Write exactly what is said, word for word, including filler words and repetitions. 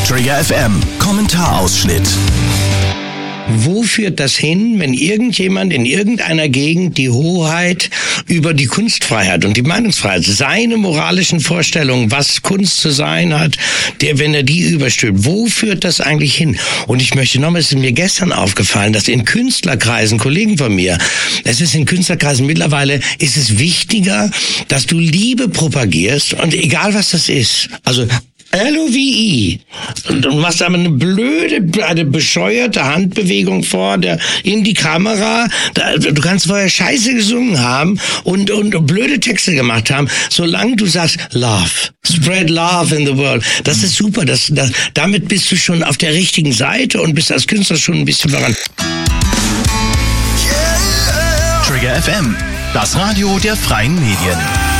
Trigger F M, Kommentarausschnitt. Wo führt das hin, wenn irgendjemand in irgendeiner Gegend die Hoheit über die Kunstfreiheit und die Meinungsfreiheit, seine moralischen Vorstellungen, was Kunst zu sein hat, der, wenn er die überstülpt, wo führt das eigentlich hin? Und ich möchte nochmal, es ist mir gestern aufgefallen, dass in Künstlerkreisen, Kollegen von mir, es ist in Künstlerkreisen mittlerweile, ist es wichtiger, dass du Liebe propagierst und egal was das ist, also L O V E. Und du machst aber eine blöde, eine bescheuerte Handbewegung vor der, in die Kamera. Da, du kannst vorher Scheiße gesungen haben und, und blöde Texte gemacht haben, solange du sagst, Love. Spread love in the world. Das ist super. Das, das, damit bist du schon auf der richtigen Seite und bist als Künstler schon ein bisschen voran. Trigger F M, das Radio der freien Medien.